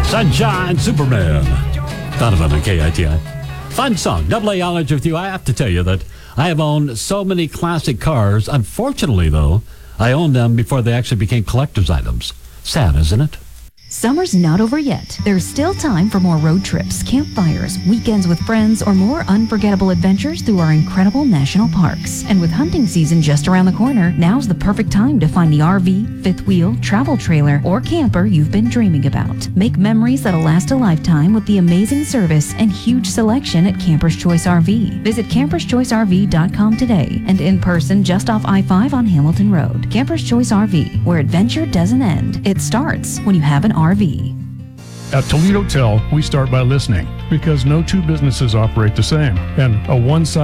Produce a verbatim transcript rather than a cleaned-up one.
Sunshine Superman. Donovan on K I T I. Fun song. Double A Knowledge with you. I have to tell you that I have owned so many classic cars. Unfortunately, though, I owned them before they actually became collector's items. Sad, isn't it? Summer's not over yet. There's still time for more road trips, campfires, weekends with friends, or more unforgettable adventures through our incredible national parks. And with hunting season just around the corner, now's the perfect time to find the R V, fifth wheel, travel trailer, or camper you've been dreaming about. Make memories that'll last a lifetime with the amazing service and huge selection at Camper's Choice R V. Visit campers choice R V dot com today and in person just off I five on Hamilton Road. Camper's Choice R V, where adventure doesn't end. It starts when you have an R V. At Toledo Tel, we start by listening because no two businesses operate the same, and a one-size